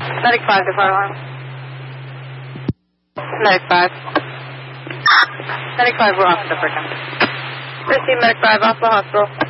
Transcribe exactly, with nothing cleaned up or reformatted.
Medic five to fire alarm. Medic five. Medic five, we're off the freaking. Receive Medic five off the hospital.